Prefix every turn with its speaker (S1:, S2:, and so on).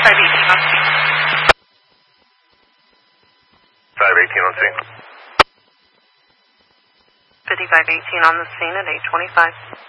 S1: 5518 on scene.
S2: 518 on scene.
S1: 5518 on the scene at 825.